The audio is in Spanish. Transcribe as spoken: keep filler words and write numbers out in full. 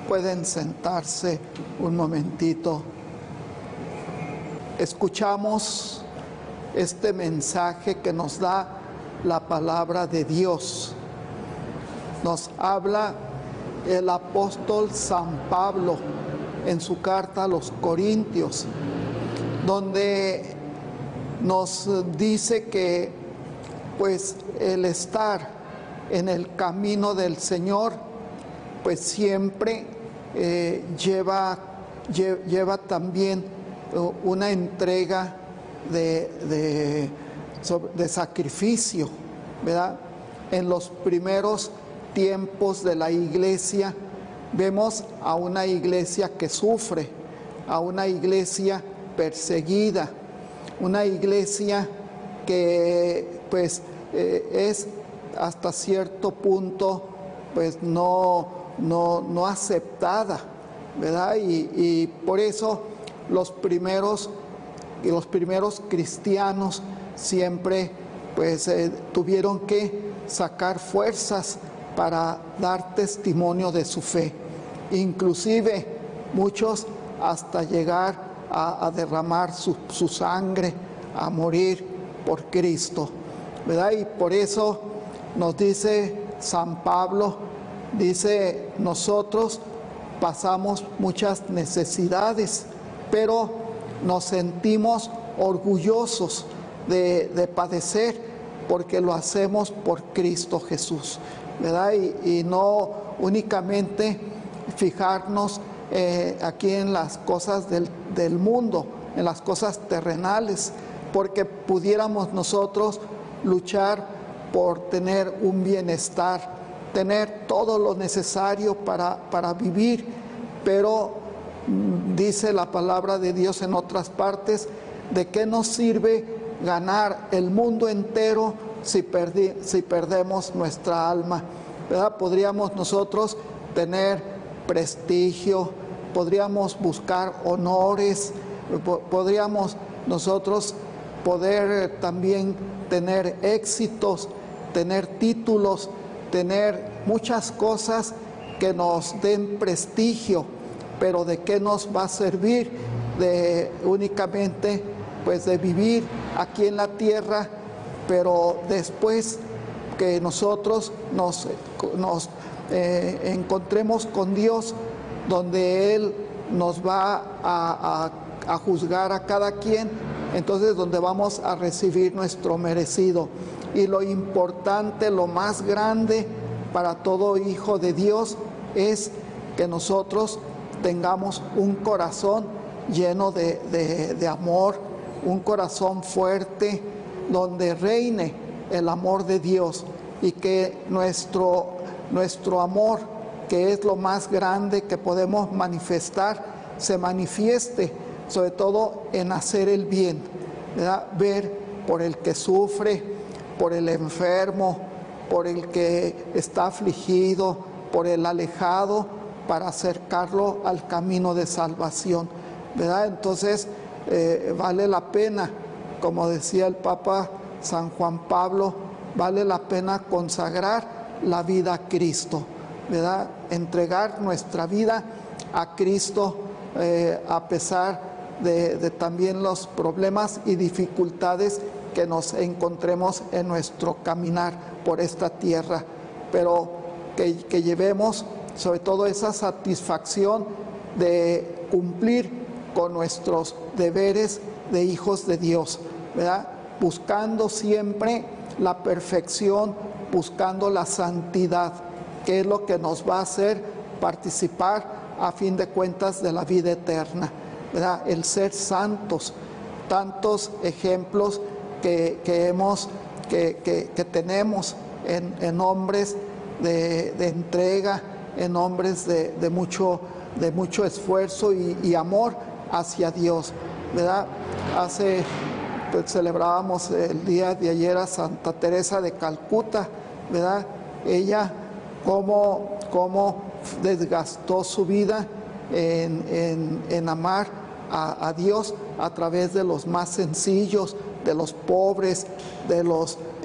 Pueden sentarse un momentito. Escuchamos este mensaje que nos da la palabra de Dios. Nos habla el apóstol San Pablo en su carta a los Corintios, donde nos dice que pues el estar en el camino del Señor pues siempre eh, lleva, lle, lleva también una entrega de, de, de sacrificio, ¿verdad? En los primeros tiempos de la iglesia vemos a una iglesia que sufre, a una iglesia perseguida, una iglesia que pues eh, es hasta cierto punto pues no, no, no aceptada, ¿verdad? Y, y por eso los primeros, los primeros cristianos siempre pues eh, tuvieron que sacar fuerzas para dar testimonio de su fe. Inclusive muchos hasta llegar a, a derramar su, su sangre, a morir por Cristo, ¿verdad? Y por eso nos dice San Pablo, dice, nosotros pasamos muchas necesidades, pero nos sentimos orgullosos de, de padecer porque lo hacemos por Cristo Jesús, ¿verdad? Y, y no únicamente fijarnos eh, aquí en las cosas del, del mundo, en las cosas terrenales, porque pudiéramos nosotros luchar por tener un bienestar, tener todo lo necesario para, para vivir, pero dice la palabra de Dios en otras partes, ¿de qué nos sirve ganar el mundo entero si, perdi, si perdemos nuestra alma? ¿Verdad? Podríamos nosotros tener prestigio, podríamos buscar honores, podríamos nosotros poder también tener éxitos, tener títulos, tener muchas cosas que nos den prestigio, pero ¿de qué nos va a servir? De únicamente pues de vivir aquí en la tierra, pero después que nosotros nos, nos eh, encontremos con Dios, donde Él nos va a, a, a juzgar a cada quien, entonces donde vamos a recibir nuestro merecido. Y lo importante, lo más grande para todo hijo de Dios es que nosotros tengamos un corazón lleno de, de, de amor, un corazón fuerte, donde reine el amor de Dios, y que nuestro, nuestro amor, que es lo más grande que podemos manifestar, se manifieste sobre todo en hacer el bien, ¿verdad? Ver por el que sufre, por el enfermo, por el que está afligido, por el alejado, para acercarlo al camino de salvación, ¿verdad? Entonces eh, vale la pena, como decía el Papa San Juan Pablo, vale la pena consagrar la vida a Cristo, ¿verdad? Entregar nuestra vida a Cristo eh, a pesar de, de también los problemas y dificultades que nos encontremos en nuestro caminar por esta tierra, pero que, que llevemos sobre todo esa satisfacción de cumplir con nuestros deberes de hijos de Dios, ¿verdad? Buscando siempre la perfección, buscando la santidad, que es lo que nos va a hacer participar a fin de cuentas de la vida eterna, ¿verdad? El ser santos, tantos ejemplos que, que hemos, que, que, que tenemos en, en hombres de, de entrega, en hombres de, de, mucho, de mucho esfuerzo y, y amor hacia Dios, ¿verdad? Hace, pues, celebrábamos el día de ayer a Santa Teresa de Calcuta, ¿verdad? Ella cómo, cómo desgastó su vida en, en, en amar a, a Dios a través de los más sencillos, de los pobres, de los